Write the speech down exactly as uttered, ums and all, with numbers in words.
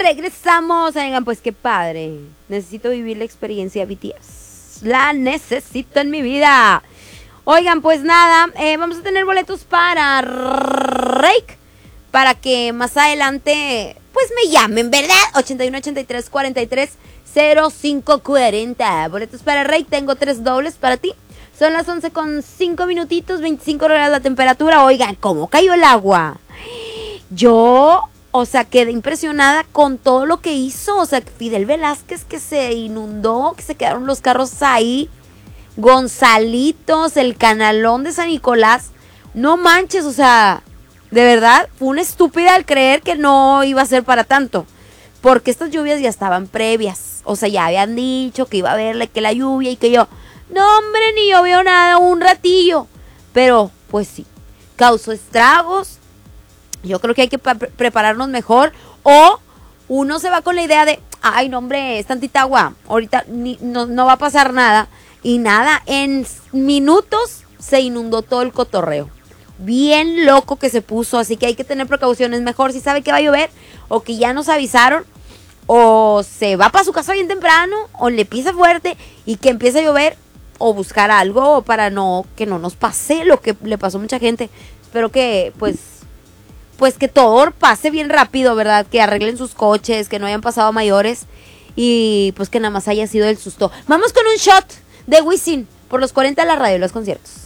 regresamos. Oigan, pues qué padre. Necesito vivir la experiencia de B T S. La necesito en mi vida. Oigan, pues nada, eh, vamos a tener boletos para Rake. Para que más adelante, pues me llamen, ¿verdad? ochenta y uno, ochenta y tres, cuarenta y tres, cero cinco cuarenta. Boletos para Rake, tengo tres dobles para ti. Son las once con cinco minutitos, veinticinco grados la temperatura. Oigan, ¿cómo cayó el agua? Yo, o sea, quedé impresionada con todo lo que hizo. O sea, Fidel Velázquez que se inundó, que se quedaron los carros ahí. Gonzalitos, el canalón de San Nicolás. No manches, o sea, de verdad, fue una estúpida al creer que no iba a ser para tanto. Porque estas lluvias ya estaban previas. O sea, ya habían dicho que iba a haberle que la lluvia y que yo... No, hombre, ni yo veo nada, un ratillo. Pero, pues sí, causó estragos. Yo creo que hay que pre- prepararnos mejor. O uno se va con la idea de, ay, no, hombre, es tantita agua. Ahorita ni, no, no va a pasar nada. Y nada, en minutos se inundó todo el cotorreo. Bien loco que se puso. Así que hay que tener precauciones. Mejor si sabe que va a llover o que ya nos avisaron. O se va para su casa bien temprano. O le pisa fuerte y que empiece a llover. O buscar algo para no que no nos pase lo que le pasó a mucha gente. Espero que pues pues que todo pase bien rápido, ¿verdad? Que arreglen sus coches, que no hayan pasado a mayores y pues que nada más haya sido el susto. Vamos con un shot de Wisin por los cuarenta de la radio y los conciertos.